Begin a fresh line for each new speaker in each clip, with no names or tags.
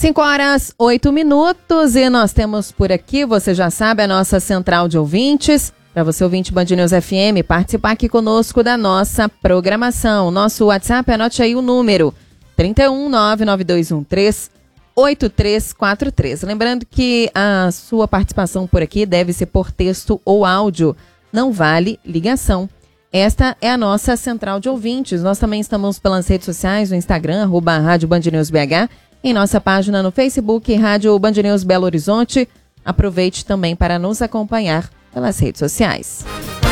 5h08 e nós temos por aqui, você já sabe, a nossa central de ouvintes. Para você, ouvinte Band News FM, participar aqui conosco da nossa programação. Nosso WhatsApp, anote aí o número 31992138343. Lembrando que a sua participação por aqui deve ser por texto ou áudio. Não vale ligação. Esta é a nossa central de ouvintes. Nós também estamos pelas redes sociais, no Instagram, @Rádio Band News BH, em nossa página no Facebook, Rádio Band News Belo Horizonte. Aproveite também para nos acompanhar pelas redes sociais.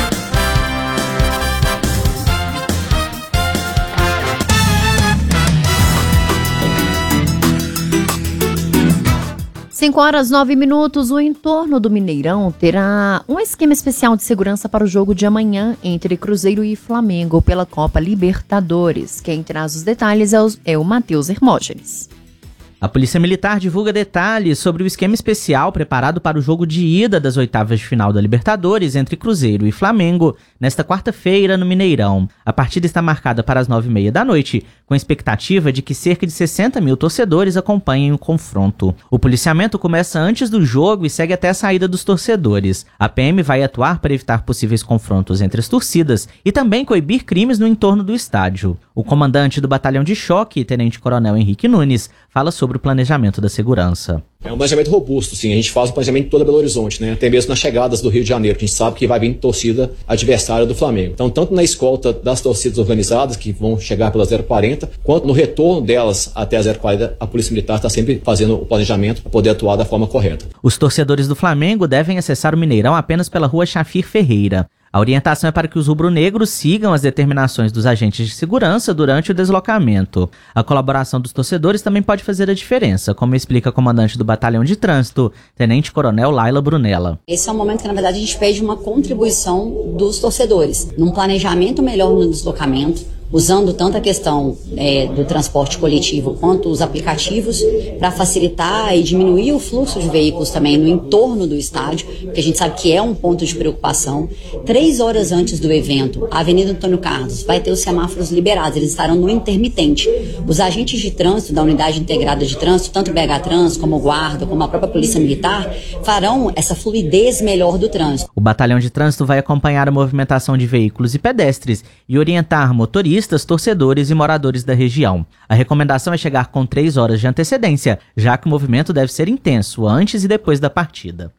Cinco horas 9 minutos, o entorno do Mineirão terá um esquema especial de segurança para o jogo de amanhã entre Cruzeiro e Flamengo pela Copa Libertadores. Quem traz os detalhes é o Matheus Hermógenes.
A Polícia Militar divulga detalhes sobre o esquema especial preparado para o jogo de ida das oitavas de final da Libertadores entre Cruzeiro e Flamengo nesta quarta-feira no Mineirão. A partida está marcada para as 9h30 da noite, com a expectativa de que cerca de 60 mil torcedores acompanhem o confronto. O policiamento começa antes do jogo e segue até a saída dos torcedores. A PM vai atuar para evitar possíveis confrontos entre as torcidas e também coibir crimes no entorno do estádio. O comandante do Batalhão de Choque, Tenente-Coronel Henrique Nunes, fala sobre o planejamento da segurança.
É um planejamento robusto, sim. A gente faz o planejamento em toda Belo Horizonte, né? Até mesmo nas chegadas do Rio de Janeiro, que a gente sabe que vai vir torcida adversária do Flamengo. Então, tanto na escolta das torcidas organizadas, que vão chegar pela 040, quanto no retorno delas até a 040, a Polícia Militar está sempre fazendo o planejamento para poder atuar da forma correta.
Os torcedores do Flamengo devem acessar o Mineirão apenas pela Rua Chafir Ferreira. A orientação é para que os rubro-negros sigam as determinações dos agentes de segurança durante o deslocamento. A colaboração dos torcedores também pode fazer a diferença, como explica a comandante do Batalhão de Trânsito, Tenente-Coronel Laila Brunella.
Esse é um momento que, na verdade, a gente pede uma contribuição dos torcedores, num planejamento melhor no deslocamento, usando tanto a questão do transporte coletivo quanto os aplicativos para facilitar e diminuir o fluxo de veículos também no entorno do estádio, que a gente sabe que é um ponto de preocupação. 3 horas antes do evento, a Avenida Antônio Carlos vai ter os semáforos liberados, eles estarão no intermitente. Os agentes de trânsito da Unidade Integrada de Trânsito, tanto o BH Trans como o Guarda, como a própria Polícia Militar, farão essa fluidez melhor do trânsito.
O Batalhão de Trânsito vai acompanhar a movimentação de veículos e pedestres e orientar motoristas, torcedores e moradores da região. A recomendação é chegar com 3 horas de antecedência, já que o movimento deve ser intenso antes e depois da partida.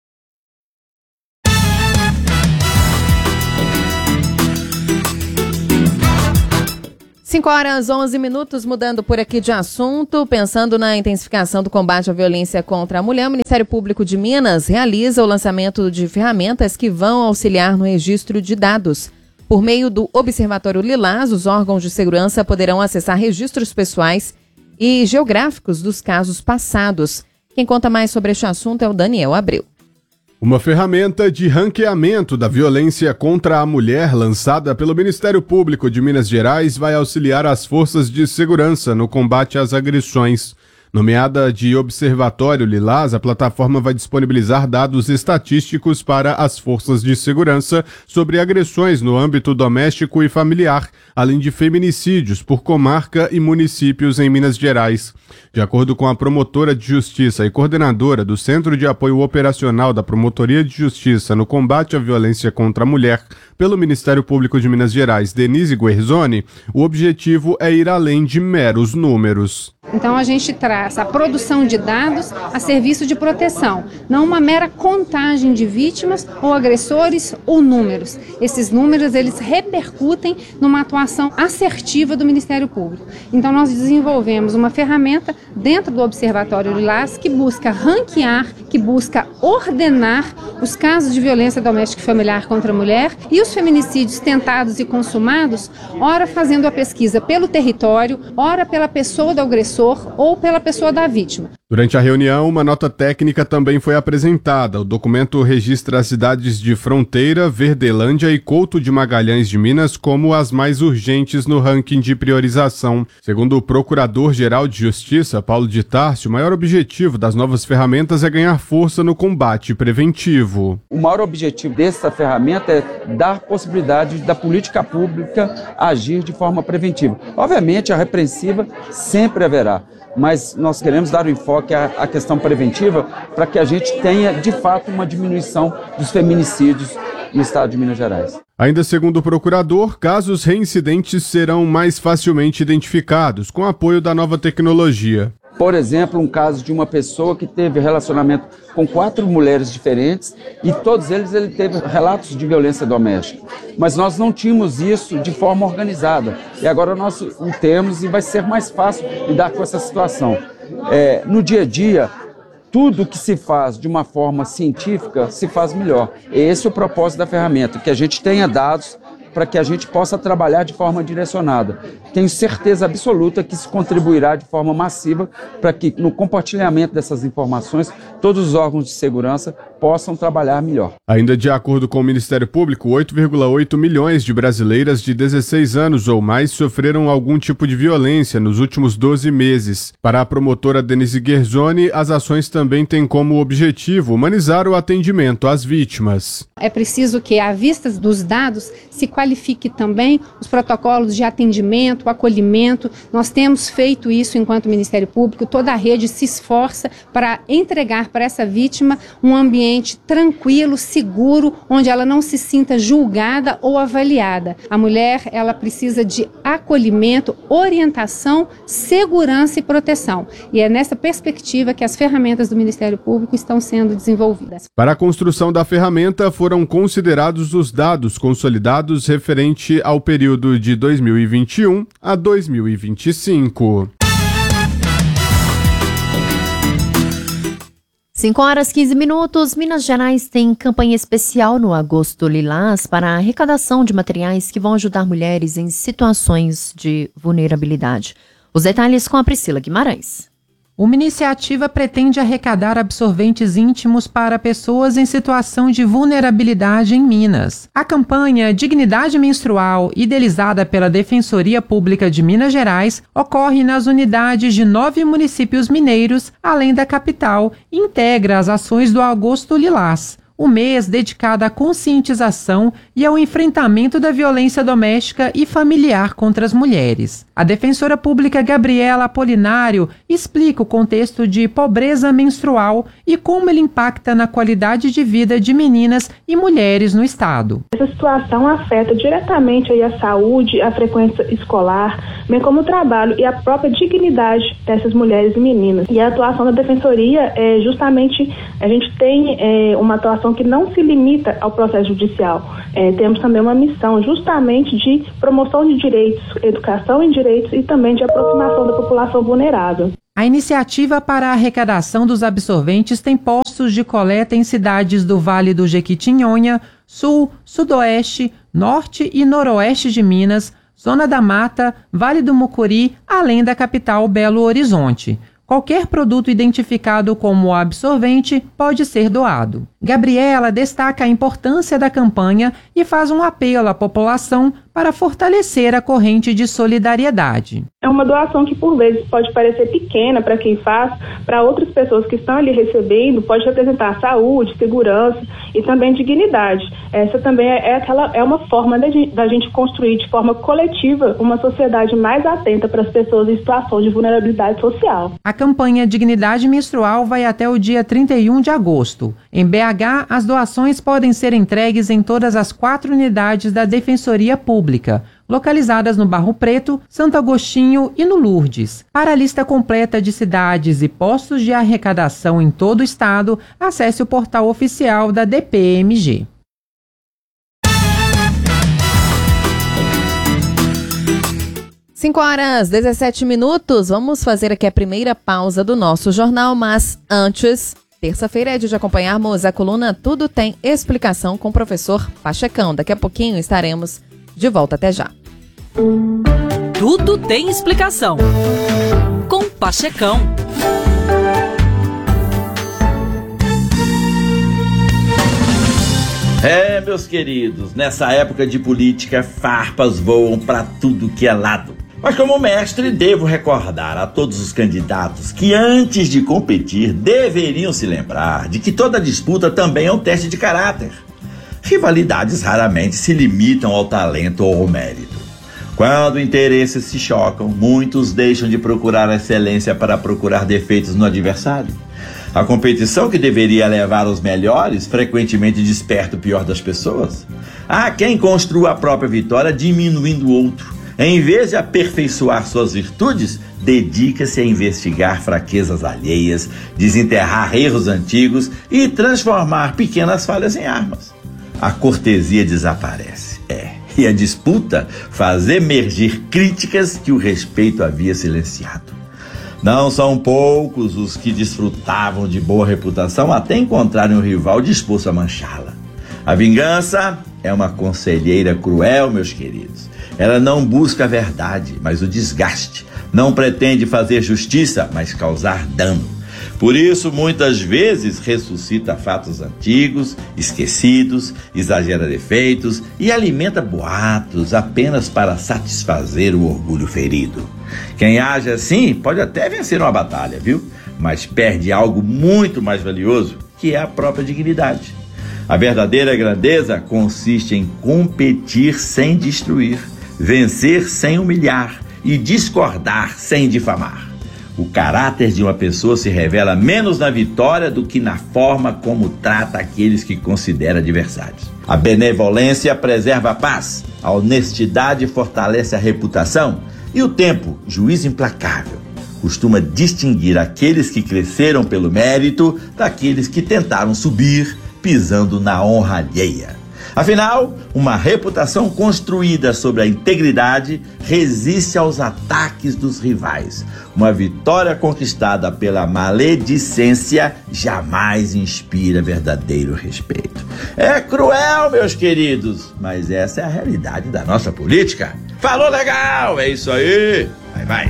5h11, mudando por aqui de assunto, pensando na intensificação do combate à violência contra a mulher, o Ministério Público de Minas realiza o lançamento de ferramentas que vão auxiliar no registro de dados. Por meio do Observatório Lilás, os órgãos de segurança poderão acessar registros pessoais e geográficos dos casos passados. Quem conta mais sobre este assunto é o Daniel Abreu.
Uma ferramenta de ranqueamento da violência contra a mulher lançada pelo Ministério Público de Minas Gerais vai auxiliar as forças de segurança no combate às agressões. Nomeada de Observatório Lilás, a plataforma vai disponibilizar dados estatísticos para as forças de segurança sobre agressões no âmbito doméstico e familiar, além de feminicídios por comarca e municípios em Minas Gerais. De acordo com a promotora de justiça e coordenadora do Centro de Apoio Operacional da Promotoria de Justiça no Combate à Violência contra a Mulher pelo Ministério Público de Minas Gerais, Denise Guerzoni, o objetivo é ir além de meros números.
Então a gente traz a produção de dados a serviço de proteção, não uma mera contagem de vítimas ou agressores ou números. Esses números eles repercutem numa atuação assertiva do Ministério Público. Então nós desenvolvemos uma ferramenta dentro do Observatório Lilás que busca ranquear, que busca ordenar os casos de violência doméstica e familiar contra a mulher e os feminicídios tentados e consumados, ora fazendo a pesquisa pelo território, ora pela pessoa do agressor ou pela pessoa da vítima.
Durante a reunião, uma nota técnica também foi apresentada. O documento registra as cidades de Fronteira, Verdelândia e Couto de Magalhães de Minas como as mais urgentes no ranking de priorização. Segundo o Procurador-Geral de Justiça, Paulo de Tarso, o maior objetivo das novas ferramentas é ganhar força no combate preventivo.
O maior objetivo dessa ferramenta é dar possibilidade da política pública agir de forma preventiva. Obviamente, a repressiva sempre haverá, mas nós queremos dar o enfoque à questão preventiva para que a gente tenha, de fato, uma diminuição dos feminicídios no estado de Minas Gerais.
Ainda segundo o procurador, casos reincidentes serão mais facilmente identificados com o apoio da nova tecnologia.
Por exemplo, um caso de uma pessoa que teve relacionamento com 4 mulheres diferentes e todos ele teve relatos de violência doméstica. Mas nós não tínhamos isso de forma organizada. E agora nós o temos e vai ser mais fácil lidar com essa situação. No dia a dia, tudo que se faz de uma forma científica se faz melhor. Esse é o propósito da ferramenta, que a gente tenha dados para que a gente possa trabalhar de forma direcionada. Tenho certeza absoluta que isso contribuirá de forma massiva para que, no compartilhamento dessas informações, todos os órgãos de segurança possam trabalhar melhor.
Ainda de acordo com o Ministério Público, 8,8 milhões de brasileiras de 16 anos ou mais sofreram algum tipo de violência nos últimos 12 meses. Para a promotora Denise Guerzoni, as ações também têm como objetivo humanizar o atendimento às vítimas.
É preciso que, à vista dos dados, se qualifique também os protocolos de atendimento, acolhimento. Nós temos feito isso enquanto Ministério Público, toda a rede se esforça para entregar para essa vítima um ambiente tranquilo, seguro, onde ela não se sinta julgada ou avaliada. A mulher, ela precisa de acolhimento, orientação, segurança e proteção. E é nessa perspectiva que as ferramentas do Ministério Público estão sendo desenvolvidas.
Para a construção da ferramenta, foram considerados os dados consolidados referente ao período de 2021 a 2025.
5h15. Minas Gerais tem campanha especial no Agosto Lilás para a arrecadação de materiais que vão ajudar mulheres em situações de vulnerabilidade. Os detalhes com a Priscila Guimarães.
Uma iniciativa pretende arrecadar absorventes íntimos para pessoas em situação de vulnerabilidade em Minas. A campanha Dignidade Menstrual, idealizada pela Defensoria Pública de Minas Gerais, ocorre nas unidades de 9 municípios mineiros, além da capital, e integra as ações do Agosto Lilás, o mês dedicado à conscientização e ao enfrentamento da violência doméstica e familiar contra as mulheres. A defensora pública Gabriela Apolinário explica o contexto de pobreza menstrual e como ele impacta na qualidade de vida de meninas e mulheres no estado.
Essa situação afeta diretamente aí a saúde, a frequência escolar, bem como o trabalho e a própria dignidade dessas mulheres e meninas. E a atuação da defensoria é justamente, a gente tem uma atuação que não se limita ao processo judicial. Temos também uma missão justamente de promoção de direitos, educação em direitos e também de aproximação da população vulnerável.
A iniciativa para a arrecadação dos absorventes tem postos de coleta em cidades do Vale do Jequitinhonha, Sul, Sudoeste, Norte e Noroeste de Minas, Zona da Mata, Vale do Mucuri, além da capital Belo Horizonte. Qualquer produto identificado como absorvente pode ser doado. Gabriela destaca a importância da campanha e faz um apelo à população para fortalecer a corrente de solidariedade.
É uma doação que, por vezes, pode parecer pequena para quem faz, para outras pessoas que estão ali recebendo, pode representar saúde, segurança e também dignidade. Essa também é uma forma da gente construir de forma coletiva uma sociedade mais atenta para as pessoas em situação de vulnerabilidade social.
A campanha Dignidade Menstrual vai até o dia 31 de agosto. Em BH, as doações podem ser entregues em todas as 4 unidades da Defensoria Pública, localizadas no Barro Preto, Santo Agostinho e no Lourdes. Para a lista completa de cidades e postos de arrecadação em todo o estado, acesse o portal oficial da DPMG.
Cinco horas 17 minutos. Vamos fazer aqui a primeira pausa do nosso jornal, mas antes, terça-feira é dia de acompanharmos a coluna Tudo Tem Explicação com o professor Pachecão. Daqui a pouquinho estaremos de volta. Até já.
Tudo tem explicação com Pachecão. Meus queridos, nessa época de política, farpas voam para tudo que é lado. Mas como mestre, devo recordar a todos os candidatos que antes de competir deveriam se lembrar de que toda disputa também é um teste de caráter. Rivalidades raramente se limitam ao talento ou ao mérito. Quando interesses se chocam, muitos deixam de procurar a excelência para procurar defeitos no adversário. A competição que deveria levar os melhores frequentemente desperta o pior das pessoas. Há quem construa a própria vitória diminuindo o outro. Em vez de aperfeiçoar suas virtudes, dedica-se a investigar fraquezas alheias, desenterrar erros antigos e transformar pequenas falhas em armas. A cortesia desaparece, e a disputa faz emergir críticas que o respeito havia silenciado. Não são poucos os que desfrutavam de boa reputação até encontrarem um rival disposto a manchá-la. A vingança é uma conselheira cruel, meus queridos. Ela não busca a verdade, mas o desgaste. Não pretende fazer justiça, mas causar dano. Por isso, muitas vezes, ressuscita fatos antigos, esquecidos, exagera defeitos e alimenta boatos apenas para satisfazer o orgulho ferido. Quem age assim pode até vencer uma batalha, viu? Mas perde algo muito mais valioso, que é a própria dignidade. A verdadeira grandeza consiste em competir sem destruir, vencer sem humilhar e discordar sem difamar. O caráter de uma pessoa se revela menos na vitória do que na forma como trata aqueles que considera adversários. A benevolência preserva a paz, a honestidade fortalece a reputação e o tempo, juiz implacável, costuma distinguir aqueles que cresceram pelo mérito daqueles que tentaram subir pisando na honra alheia. Afinal, uma reputação construída sobre a integridade resiste aos ataques dos rivais. Uma vitória conquistada pela maledicência jamais inspira verdadeiro respeito. É cruel, meus queridos, mas essa é a realidade da nossa política. Falou legal, é isso aí. Vai.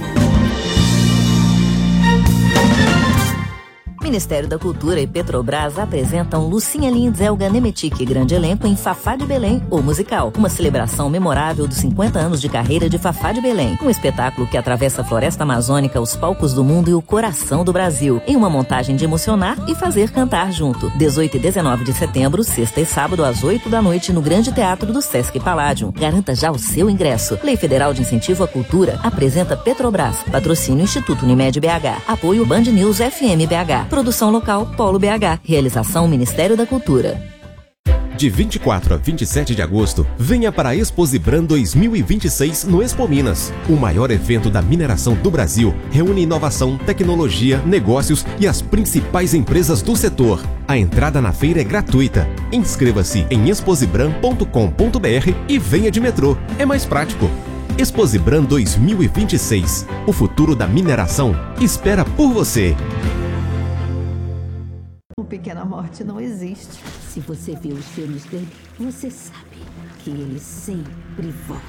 Ministério da Cultura e Petrobras apresentam Lucinha Lins, Elga Nemetic, grande elenco em Fafá de Belém, o musical. Uma celebração memorável dos 50 anos de carreira de Fafá de Belém. Um espetáculo que atravessa a floresta amazônica, os palcos do mundo e o coração do Brasil. Em uma montagem de emocionar e fazer cantar junto. 18 e 19 de setembro, sexta e sábado, às 8 da noite, no Grande Teatro do Sesc Palladium. Garanta já o seu ingresso. Lei Federal de Incentivo à Cultura apresenta Petrobras. Patrocínio Instituto Unimed BH. Apoio Band News FM BH. Produção local Polo BH. Realização Ministério da Cultura.
De 24 a 27 de agosto, venha para a Exposibran 2026 no Expo Minas. O maior evento da mineração do Brasil reúne inovação, tecnologia, negócios e as principais empresas do setor. A entrada na feira é gratuita. Inscreva-se em exposibran.com.br e venha de metrô. É mais prático. Exposibran 2026. O futuro da mineração espera por você.
O Pequena Morte não existe. Se você vê os filmes dele, você sabe que ele sempre volta.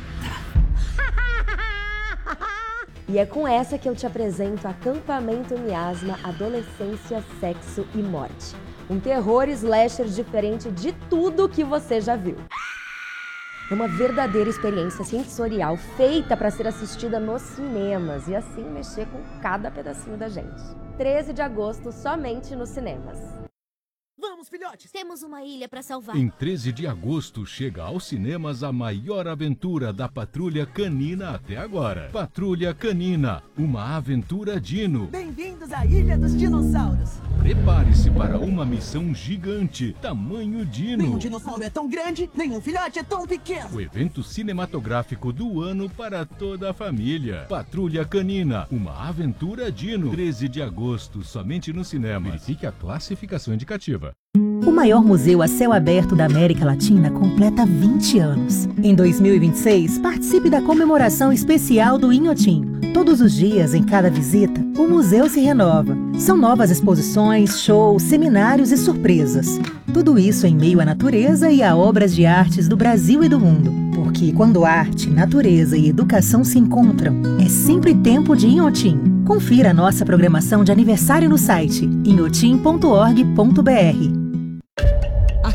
E é com essa que eu te apresento Acampamento Miasma, Adolescência, Sexo e Morte. Um terror slasher diferente de tudo que você já viu. É uma verdadeira experiência sensorial feita para ser assistida nos cinemas e assim mexer com cada pedacinho da gente. 13 de agosto, somente nos cinemas.
Vamos, filhotes! Temos uma ilha para salvar.
Em 13 de agosto, chega aos cinemas a maior aventura da Patrulha Canina até agora. Patrulha Canina, uma aventura dino.
Bem-vindos à Ilha dos Dinossauros.
Prepare-se para uma missão gigante, tamanho dino.
Nenhum dinossauro é tão grande, nenhum filhote é tão pequeno.
O evento cinematográfico do ano para toda a família. Patrulha Canina, uma aventura dino. 13 de agosto, somente no cinema. Verifique a classificação indicativa.
O maior museu a céu aberto da América Latina completa 20 anos. Em 2026, participe da comemoração especial do Inhotim. Todos os dias, em cada visita, o museu se renova. São novas exposições, shows, seminários e surpresas. Tudo isso em meio à natureza e a obras de artes do Brasil e do mundo. Porque quando arte, natureza e educação se encontram, é sempre tempo de Inhotim. Confira a nossa programação de aniversário no site inhotim.org.br.
A cada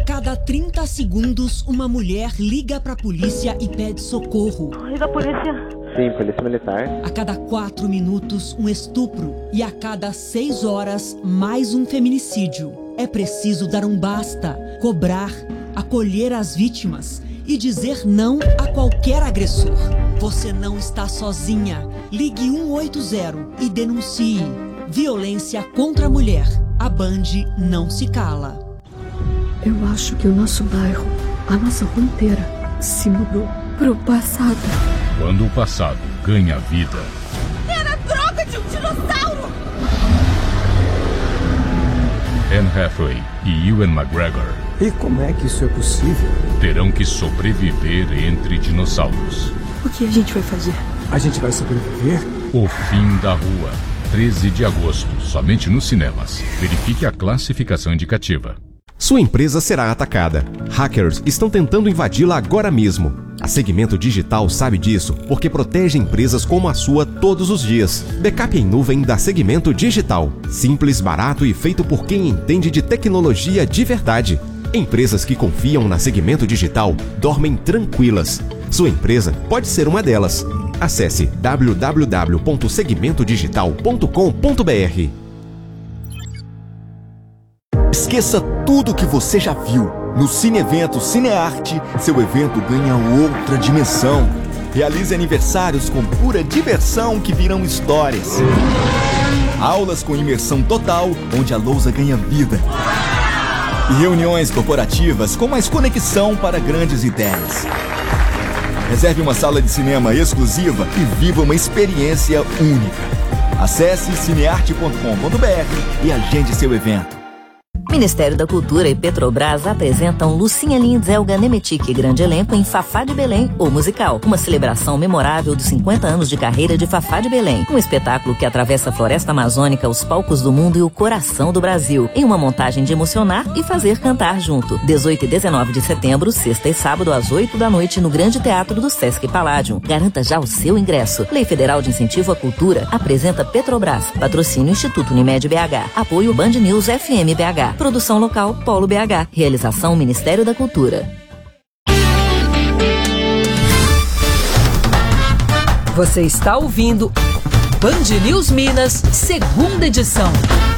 30 segundos, uma mulher liga pra polícia e pede socorro.
Liga a polícia. Sim, polícia militar.
A cada 4 minutos, um estupro. E a cada 6 horas, mais um feminicídio. É preciso dar um basta, cobrar, acolher as vítimas e dizer não a qualquer agressor. Você não está sozinha. Ligue 180 e denuncie. Violência contra a mulher. A Band não se cala.
Eu acho que o nosso bairro, a nossa rua inteira, se mudou pro passado.
Quando o passado ganha vida.
Era a droga de um dinossauro!
Anne Hathaway e Ewan McGregor.
E como é que isso é possível?
Terão que sobreviver entre dinossauros.
O que a gente vai fazer?
A gente vai sobreviver?
O Fim da Rua. 13 de agosto, somente nos cinemas. Verifique a classificação indicativa.
Sua empresa será atacada. Hackers estão tentando invadi-la agora mesmo. A Segmento Digital sabe disso porque protege empresas como a sua todos os dias. Backup em nuvem da Segmento Digital. Simples, barato e feito por quem entende de tecnologia de verdade. Empresas que confiam na Segmento Digital dormem tranquilas. Sua empresa pode ser uma delas. Acesse www.segmentodigital.com.br.
Esqueça tudo que você já viu. No Cine Evento Cinearte, seu evento ganha outra dimensão. Realize aniversários com pura diversão que virão histórias. Aulas com imersão total, onde a lousa ganha vida. E reuniões corporativas com mais conexão para grandes ideias. Reserve uma sala de cinema exclusiva e viva uma experiência única. Acesse cinearte.com.br e agende seu evento.
Ministério da Cultura e Petrobras apresentam Lucinha Lins, Elga Nemetic e grande elenco em Fafá de Belém, o musical. Uma celebração memorável dos 50 anos de carreira de Fafá de Belém. Um espetáculo que atravessa a floresta amazônica, os palcos do mundo e o coração do Brasil. Em uma montagem de emocionar e fazer cantar junto. 18 e 19 de setembro, sexta e sábado às 8 da noite no Grande Teatro do Sesc Palladium. Garanta já o seu ingresso. Lei Federal de Incentivo à Cultura apresenta Petrobras. Patrocínio Instituto Unimed BH. Apoio Band News FM BH. Produção local Polo BH. Realização Ministério da Cultura.
Você está ouvindo Band News Minas, segunda edição.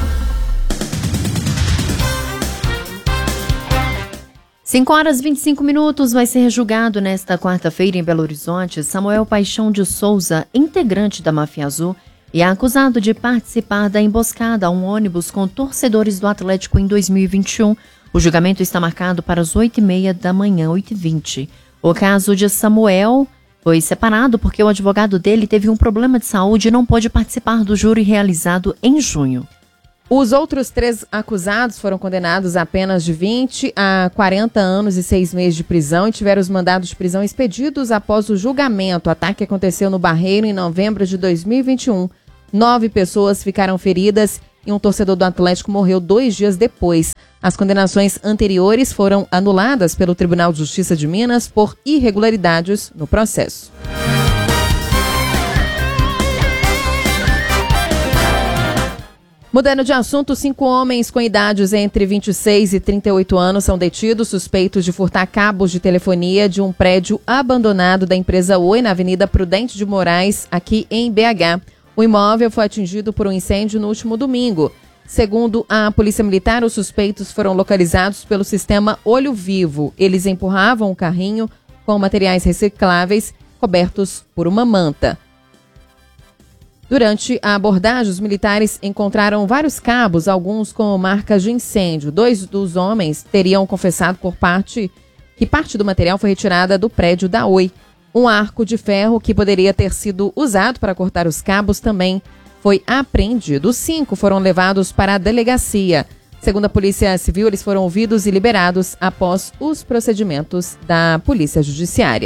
Cinco horas e 25 minutos, vai ser julgado nesta quarta-feira em Belo Horizonte Samuel Paixão de Souza, integrante da Máfia Azul, e é acusado de participar da emboscada a um ônibus com torcedores do Atlético em 2021. O julgamento está marcado para as 8h30 da manhã, 8h20. O caso de Samuel foi separado porque o advogado dele teve um problema de saúde e não pôde participar do júri realizado em junho.
Os outros 3 acusados foram condenados a penas de 20 a 40 anos e 6 meses de prisão e tiveram os mandados de prisão expedidos após o julgamento. O ataque aconteceu no Barreiro em novembro de 2021. 9 pessoas ficaram feridas e um torcedor do Atlético morreu 2 dias depois. As condenações anteriores foram anuladas pelo Tribunal de Justiça de Minas por irregularidades no processo. Mudando de assunto, 5 homens com idades entre 26 e 38 anos são detidos, suspeitos de furtar cabos de telefonia de um prédio abandonado da empresa Oi na Avenida Prudente de Moraes, aqui em BH. O imóvel foi atingido por um incêndio no último domingo. Segundo a Polícia Militar, os suspeitos foram localizados pelo sistema Olho Vivo. Eles empurravam o carrinho com materiais recicláveis cobertos por uma manta. Durante a abordagem, os militares encontraram vários cabos, alguns com marcas de incêndio. 2 dos homens teriam confessado que parte do material foi retirada do prédio da Oi. Um arco de ferro que poderia ter sido usado para cortar os cabos também foi apreendido. Os 5 foram levados para a delegacia. Segundo a Polícia Civil, eles foram ouvidos e liberados após os procedimentos da Polícia Judiciária.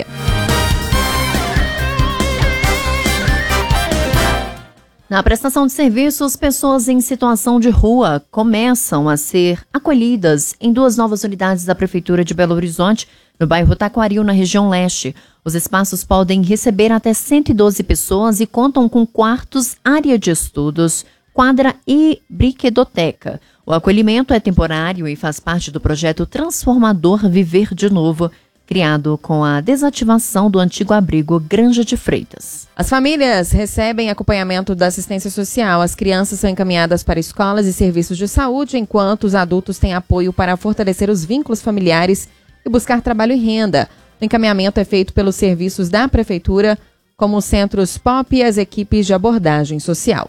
Na prestação de serviços, pessoas em situação de rua começam a ser acolhidas em 2 novas unidades da Prefeitura de Belo Horizonte, no bairro Taquaril, na região leste. Os espaços podem receber até 112 pessoas e contam com quartos, área de estudos, quadra e brinquedoteca. O acolhimento é temporário e faz parte do projeto transformador Viver de Novo, criado com a desativação do antigo abrigo Granja de Freitas.
As famílias recebem acompanhamento da assistência social, as crianças são encaminhadas para escolas e serviços de saúde, enquanto os adultos têm apoio para fortalecer os vínculos familiares e buscar trabalho e renda. O encaminhamento é feito pelos serviços da Prefeitura, como os centros POP e as equipes de abordagem social.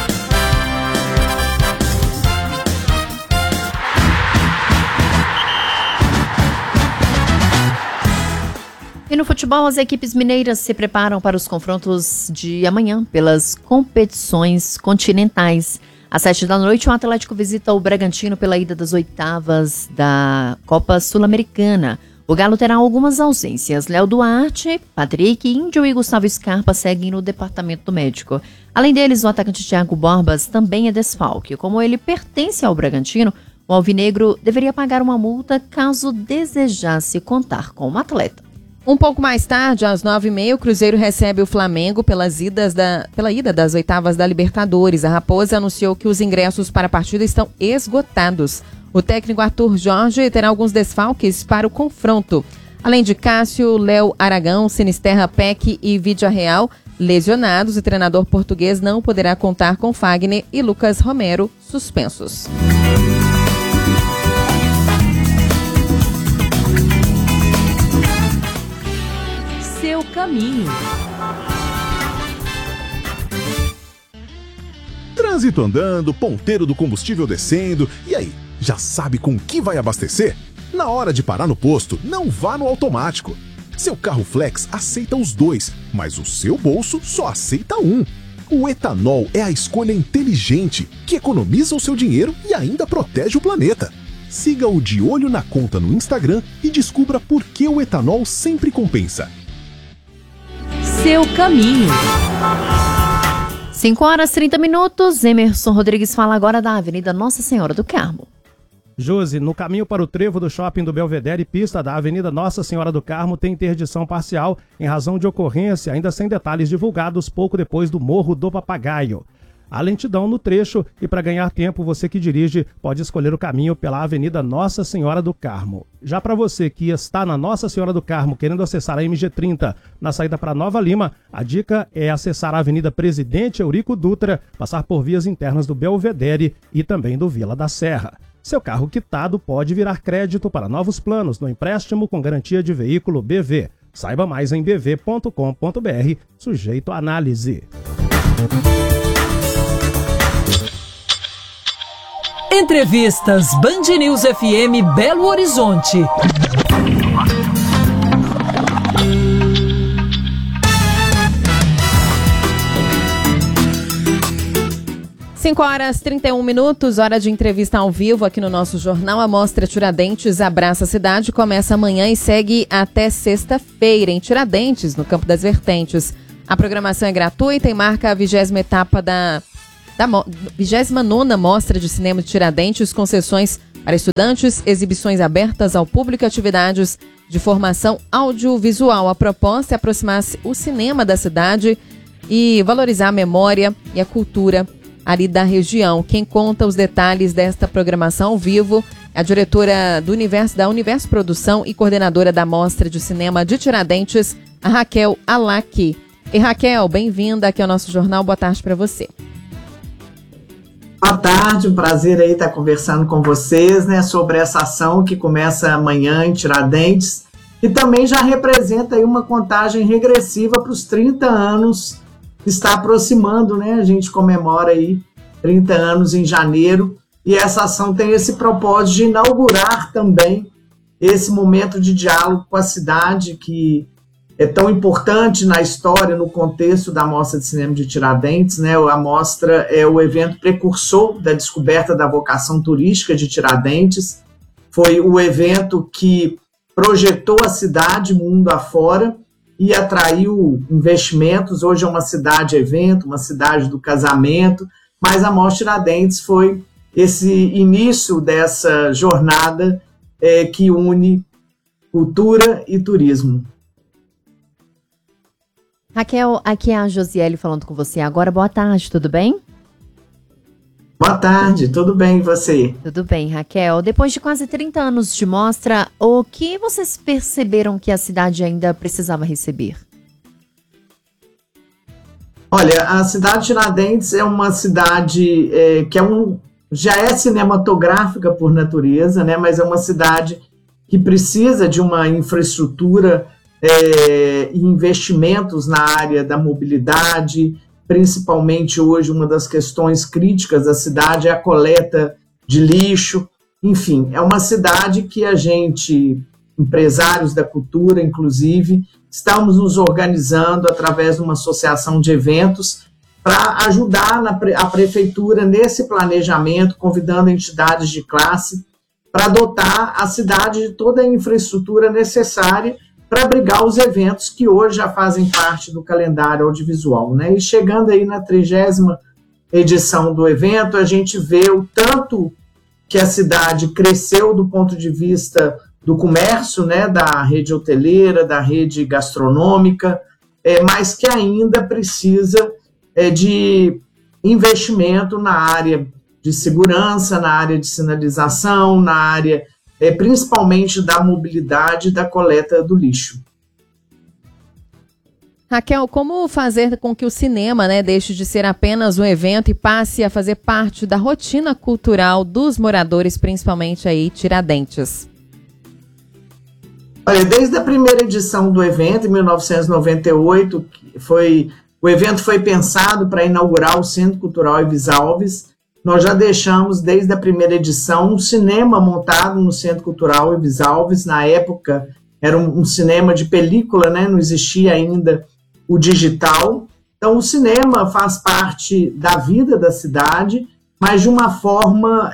E no futebol, as equipes mineiras se preparam para os confrontos de amanhã pelas competições continentais. Às 19h, o Atlético visita o Bragantino pela ida das oitavas da Copa Sul-Americana. O Galo terá algumas ausências. Léo Duarte, Patrick, Índio e Gustavo Scarpa seguem no departamento médico. Além deles, o atacante Thiago Borbas também é desfalque. Como ele pertence ao Bragantino, o alvinegro deveria pagar uma multa caso desejasse contar com o atleta.
Um pouco mais tarde, às 9h30, o Cruzeiro recebe o Flamengo pela ida das oitavas da Libertadores. A Raposa anunciou que os ingressos para a partida estão esgotados. O técnico Arthur Jorge terá alguns desfalques para o confronto. Além de Cássio, Léo Aragão, Sinisterra, Peck e Vídea Real, lesionados, o treinador português não poderá contar com Fagner e Lucas Romero, suspensos.
Seu caminho.
Trânsito andando, ponteiro do combustível descendo, e aí, já sabe com que vai abastecer? Na hora de parar no posto, não vá no automático. Seu carro flex aceita os dois, mas o seu bolso só aceita um. O etanol é a escolha inteligente, que economiza o seu dinheiro e ainda protege o planeta. Siga o De Olho na Conta no Instagram e descubra por que o etanol sempre compensa.
Seu caminho.
5h30. Emerson Rodrigues fala agora da Avenida Nossa Senhora do Carmo.
Josi, no caminho para o trevo do shopping do Belvedere, pista da Avenida Nossa Senhora do Carmo tem interdição parcial em razão de ocorrência, ainda sem detalhes divulgados, pouco depois do Morro do Papagaio. Há lentidão no trecho e, para ganhar tempo, você que dirige pode escolher o caminho pela Avenida Nossa Senhora do Carmo. Já para você que está na Nossa Senhora do Carmo querendo acessar a MG30 na saída para Nova Lima, a dica é acessar a Avenida Presidente Eurico Dutra, passar por vias internas do Belvedere e também do Vila da Serra. Seu carro quitado pode virar crédito para novos planos no empréstimo com garantia de veículo BV. Saiba mais em bv.com.br, sujeito à análise.
Entrevistas Band News FM Belo Horizonte.
5h31, hora de entrevista ao vivo aqui no nosso jornal. A mostra Tiradentes Abraça a Cidade começa amanhã e segue até sexta-feira em Tiradentes, no Campo das Vertentes. A programação é gratuita e marca a 20ª etapa da 29ª Mostra de Cinema de Tiradentes, com sessões para estudantes, exibições abertas ao público e atividades de formação audiovisual. A proposta é aproximar o cinema da cidade e valorizar a memória e a cultura ali da região. Quem conta os detalhes desta programação ao vivo é a diretora da Universo Produção e coordenadora da Mostra de Cinema de Tiradentes, a Raquel Alaki. E Raquel, bem-vinda aqui ao nosso jornal. Boa tarde para você.
Boa tarde, um prazer aí estar conversando com vocês, né, sobre essa ação que começa amanhã em Tiradentes e também já representa aí uma contagem regressiva para os 30 anos que está aproximando, né? A gente comemora aí 30 anos em janeiro e essa ação tem esse propósito de inaugurar também esse momento de diálogo com a cidade que é tão importante na história, no contexto da Mostra de Cinema de Tiradentes, né? A mostra é o evento precursor da descoberta da vocação turística de Tiradentes, foi o evento que projetou a cidade mundo afora e atraiu investimentos. Hoje é uma cidade-evento, uma cidade do casamento, mas a Mostra Tiradentes foi esse início dessa jornada que une cultura e turismo.
Raquel, aqui é a Josiele falando com você agora. Boa tarde, tudo bem?
Boa tarde, tudo bem e você?
Tudo bem, Raquel. Depois de quase 30 anos de mostra, o que vocês perceberam que a cidade ainda precisava receber?
Olha, a cidade de Tiradentes é uma cidade que já é cinematográfica por natureza, né? Mas é uma cidade que precisa de uma infraestrutura e investimentos na área da mobilidade. Principalmente hoje, uma das questões críticas da cidade é a coleta de lixo. Enfim, é uma cidade que a gente, empresários da cultura, inclusive, estamos nos organizando através de uma associação de eventos para ajudar a prefeitura nesse planejamento, convidando entidades de classe para dotar a cidade de toda a infraestrutura necessária para abrigar os eventos que hoje já fazem parte do calendário audiovisual, né? E chegando aí na 30ª edição do evento, a gente vê o tanto que a cidade cresceu do ponto de vista do comércio, né, da rede hoteleira, da rede gastronômica, mas que ainda precisa de investimento na área de segurança, na área de sinalização, na área principalmente da mobilidade e da coleta do lixo.
Raquel, como fazer com que o cinema, né, deixe de ser apenas um evento e passe a fazer parte da rotina cultural dos moradores, principalmente aí tiradentes?
Olha, desde a primeira edição do evento, em 1998, o evento foi pensado para inaugurar o Centro Cultural Evis Alves. Nós já deixamos, desde a primeira edição, um cinema montado no Centro Cultural Evis Alves. Na época, era um cinema de película, né? Não existia ainda o digital. Então, o cinema faz parte da vida da cidade, mas de uma forma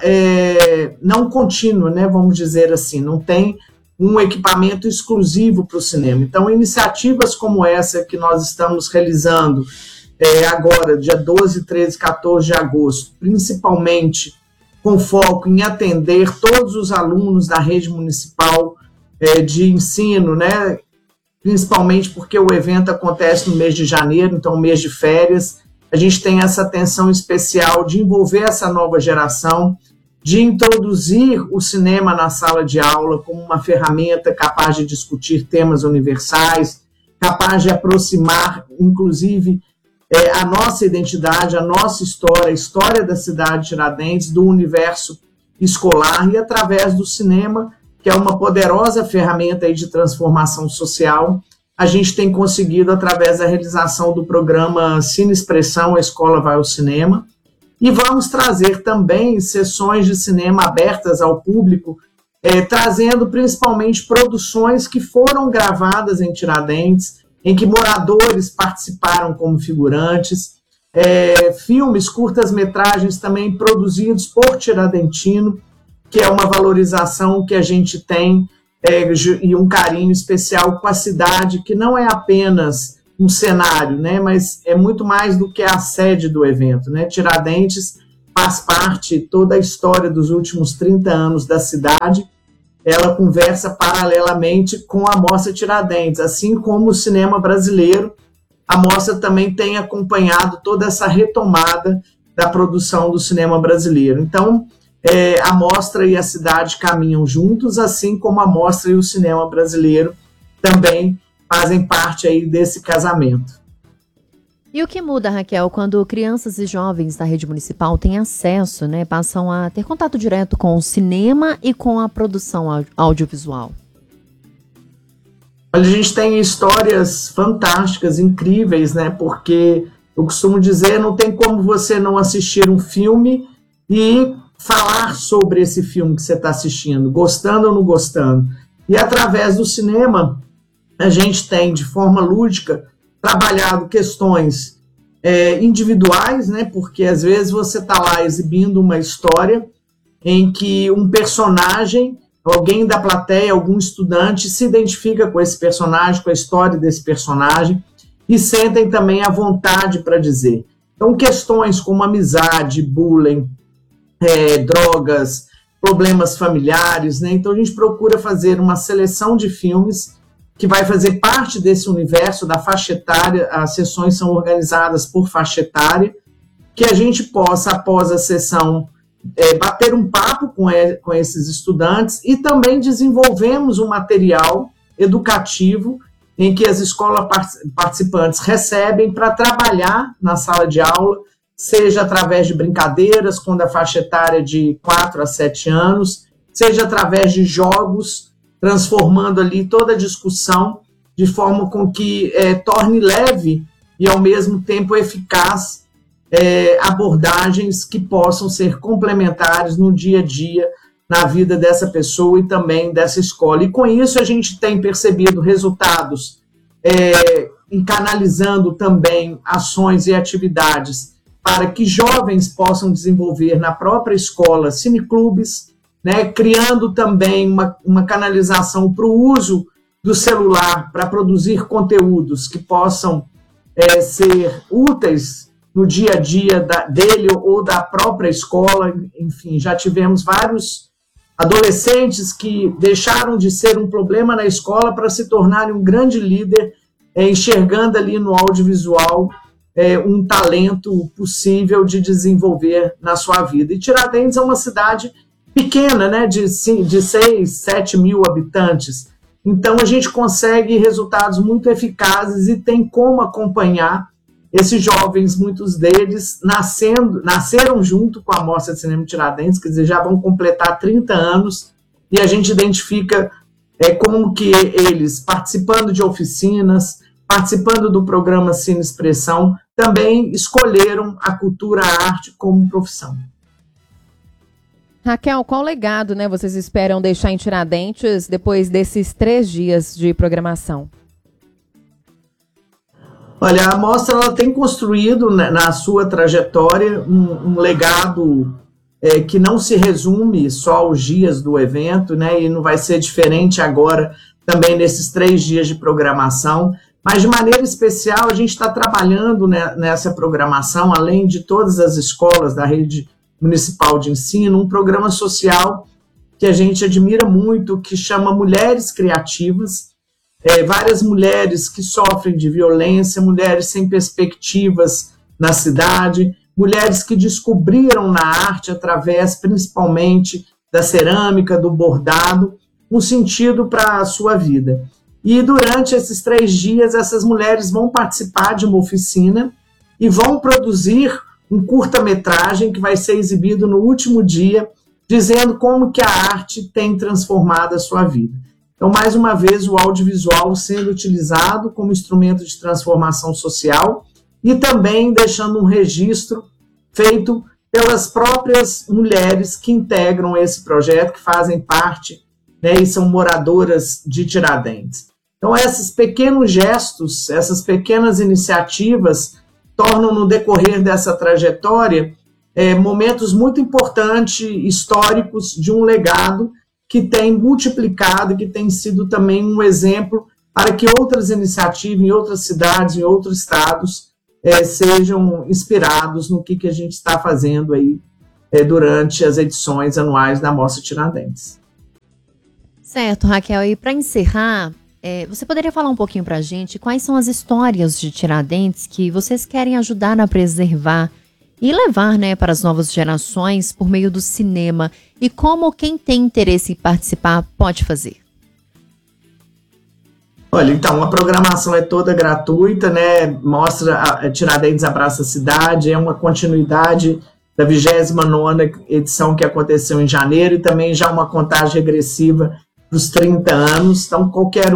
não contínua, né? Vamos dizer assim, não tem um equipamento exclusivo para o cinema. Então, iniciativas como essa que nós estamos realizando agora, dia 12, 13, 14 de agosto, principalmente com foco em atender todos os alunos da rede municipal de ensino, né? Principalmente porque o evento acontece no mês de janeiro, então mês de férias. A gente tem essa atenção especial de envolver essa nova geração, de introduzir o cinema na sala de aula como uma ferramenta capaz de discutir temas universais, capaz de aproximar, inclusive, a nossa identidade, a nossa história, a história da cidade de Tiradentes, do universo escolar, e através do cinema, que é uma poderosa ferramenta aí de transformação social, a gente tem conseguido, através da realização do programa Cine Expressão, a Escola Vai ao Cinema, e vamos trazer também sessões de cinema abertas ao público, trazendo principalmente produções que foram gravadas em Tiradentes, em que moradores participaram como figurantes, filmes, curtas-metragens também produzidos por tiradentino, que é uma valorização que a gente tem e um carinho especial com a cidade, que não é apenas um cenário, né, mas é muito mais do que a sede do evento, né? Tiradentes faz parte toda a história dos últimos 30 anos da cidade. Ela conversa paralelamente com a Mostra Tiradentes, assim como o cinema brasileiro. A Mostra também tem acompanhado toda essa retomada da produção do cinema brasileiro. Então, a Mostra e a cidade caminham juntos, assim como a Mostra e o cinema brasileiro também fazem parte aí desse casamento.
E o que muda, Raquel, quando crianças e jovens da rede municipal têm acesso, né, passam a ter contato direto com o cinema e com a produção audiovisual?
A gente tem histórias fantásticas, incríveis, né? Porque eu costumo dizer, não tem como você não assistir um filme e falar sobre esse filme que você está assistindo, gostando ou não gostando. E através do cinema, a gente tem, de forma lúdica, trabalhado questões individuais, né? Porque às vezes você está lá exibindo uma história em que um personagem, alguém da plateia, algum estudante se identifica com esse personagem, com a história desse personagem, e sentem também a vontade para dizer. Então, questões como amizade, bullying, drogas, problemas familiares, né? Então a gente procura fazer uma seleção de filmes que vai fazer parte desse universo da faixa etária. As sessões são organizadas por faixa etária, que a gente possa, após a sessão, bater um papo com esses estudantes e também desenvolvemos um material educativo em que as escolas participantes recebem para trabalhar na sala de aula, seja através de brincadeiras, quando a faixa etária é de 4 a 7 anos, seja através de jogos, transformando ali toda a discussão de forma com que torne leve e, ao mesmo tempo, eficaz abordagens que possam ser complementares no dia a dia, na vida dessa pessoa e também dessa escola. E com isso a gente tem percebido resultados em canalizando também ações e atividades para que jovens possam desenvolver na própria escola cineclubes, né, criando também uma canalização para o uso do celular para produzir conteúdos que possam ser úteis no dia a dia dele ou da própria escola. Enfim, já tivemos vários adolescentes que deixaram de ser um problema na escola para se tornarem um grande líder, enxergando ali no audiovisual um talento possível de desenvolver na sua vida. E Tiradentes é uma cidade pequena, né, de 6, 7 mil habitantes. Então a gente consegue resultados muito eficazes e tem como acompanhar esses jovens, muitos deles nasceram junto com a Mostra de Cinema Tiradentes, quer dizer, já vão completar 30 anos, e a gente identifica como que eles, participando de oficinas, participando do programa Cine Expressão, também escolheram a cultura, a arte como profissão.
Raquel, qual legado, né, vocês esperam deixar em Tiradentes depois desses 3 dias de programação?
Olha, a mostra ela tem construído na sua trajetória um legado que não se resume só aos dias do evento, né, e não vai ser diferente agora também nesses 3 dias de programação, mas de maneira especial a gente está trabalhando nessa programação, além de todas as escolas da rede municipal de ensino, um programa social que a gente admira muito, que chama Mulheres Criativas. Várias mulheres que sofrem de violência, mulheres sem perspectivas na cidade, mulheres que descobriram na arte, através principalmente da cerâmica, do bordado, um sentido para a sua vida. E durante esses 3 dias, essas mulheres vão participar de uma oficina e vão produzir um curta-metragem que vai ser exibido no último dia, dizendo como que a arte tem transformado a sua vida. Então, mais uma vez, o audiovisual sendo utilizado como instrumento de transformação social e também deixando um registro feito pelas próprias mulheres que integram esse projeto, que fazem parte, né, e são moradoras de Tiradentes. Então, esses pequenos gestos, essas pequenas iniciativas tornam, no decorrer dessa trajetória, momentos muito importantes, históricos, de um legado que tem multiplicado e que tem sido também um exemplo para que outras iniciativas em outras cidades, em outros estados, sejam inspirados no que a gente está fazendo aí durante as edições anuais da Mostra Tiradentes.
Certo, Raquel. E para encerrar, você poderia falar um pouquinho para a gente quais são as histórias de Tiradentes que vocês querem ajudar a preservar e levar, né, para as novas gerações por meio do cinema, e como quem tem interesse em participar pode fazer?
Olha, então, a programação é toda gratuita, né? Mostra Tiradentes Abraça a Cidade, é uma continuidade da 29ª edição que aconteceu em janeiro, e também já uma contagem regressiva para os 30 anos. Então, qualquer